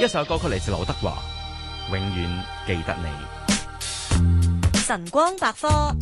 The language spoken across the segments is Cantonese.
一首歌曲嚟自劉德華，永遠記得你。 晨光百科。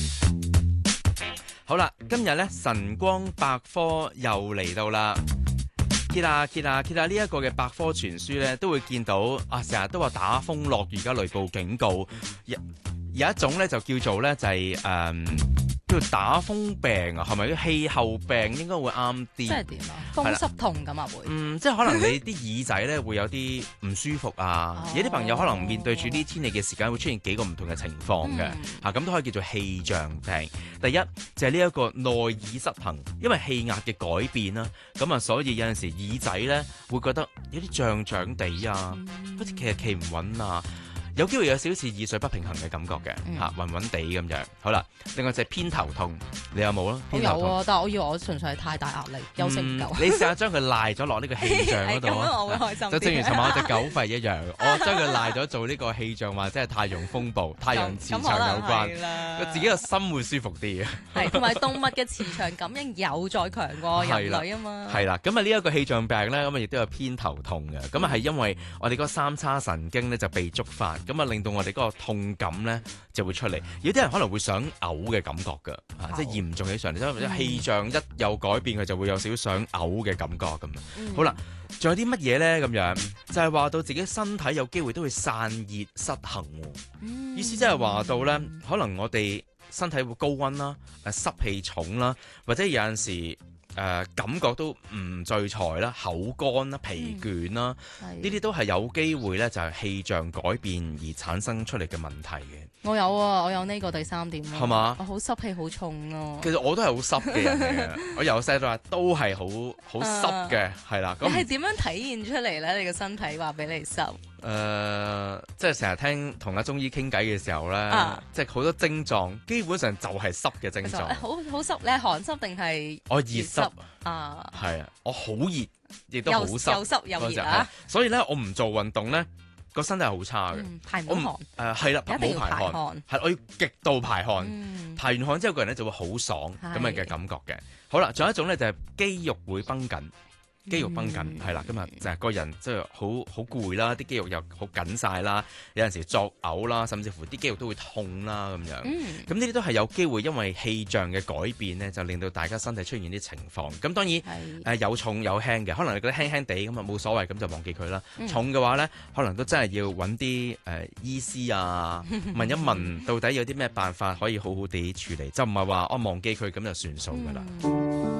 好啦，今日咧晨光百科又嚟到啦。揭下呢一個嘅百科全書咧，都會見到啊，成日都話打風落雨，而家雷暴警告。有一種咧就叫做咧就係叫做打風病啊，係咪氣候病應該會啱啲？ 即係點啊？風濕痛咁啊會？ 即係可能你啲耳仔咧會有啲唔舒服啊，有啲朋友可能面對住呢啲天氣嘅時間會出現幾個唔同嘅情況嘅，咁都可以叫做氣象病。第一就係呢一個內耳失衡，因為氣壓嘅改變啦，咁啊所以有陣時耳仔咧會覺得有啲脹脹地啊，好似企唔穩啊。有機會有少少似耳水不平衡嘅感覺嘅，暈暈地咁樣。好啦，另外就係偏頭痛，你有冇啊？ 我有啊，但係我以為我純粹係太大壓力，休息唔夠。 你試下將佢賴咗落呢個氣象嗰度咁樣我會開心啲。 就正如尋晚我隻狗吠一樣，我將佢賴咗做呢個氣象或者係太陽風暴、太陽磁場有關，佢自己個心會舒服啲嘅。 係，同埋動物嘅磁場感應有再強過人類啊嘛。 係啦，咁啊呢一個氣象病咧，咁啊亦都有偏頭痛嘅，咁啊係因為我哋嗰三叉神經咧就被觸發。咁啊，令到我哋嗰個痛感咧就會出嚟。有啲人可能會想嘔嘅感覺㗎，即係嚴重起上嚟，因為氣象一有改變，佢就會有少少想嘔嘅感覺咁樣。好啦，仲有啲乜嘢咧？咁樣就係話到自己身體有機會都會散熱失衡。意思即係話到咧，可能我哋身體會高溫啦，濕氣重啦，或者有陣時。感覺都唔聚財啦，口乾啦，疲倦啦，呢啲都係有機會咧，就係氣象改變而產生出嚟嘅問題嘅。 我有啊，我有呢個第三點啊。 係嘛？ 我好濕氣好重啊。 其實我都係好濕嘅人嚟嘅，我由細到大都係好濕嘅，係啦。 你係點樣體現出嚟咧？你個身體話俾你濕？ 即係成日聽同阿中醫傾偈嘅時候咧，即係好多症狀，基本上就係濕嘅症狀。 好濕，你係寒濕定係？ 我熱濕啊， 係啊，我好熱，亦都好濕， 又濕又熱啊！ 所以咧，我唔做運動咧，個身體係好差嘅。 排唔汗， 係啦， 一定要冇排汗，係我要極度排汗。排完汗之後，個人咧就會好爽咁樣嘅感覺嘅。好啦，仲有一種咧就係肌肉會繃緊。肌肉繃緊係啦，今日就係個人即係好攰啦，啲肌肉又好緊晒啦，有陣時作嘔啦，甚至乎啲肌肉都會痛啦咁樣。咁呢啲都係有機會因為氣象嘅改變咧，就令到大家身體出現啲情況。咁當然有重有輕嘅，可能你覺得輕輕地咁啊冇所謂，咁就忘記佢啦。重嘅話咧，可能都真係要揾啲醫師啊問一問，到底有啲咩辦法可以好好地處理，就唔係話我忘記佢咁就算數㗎啦。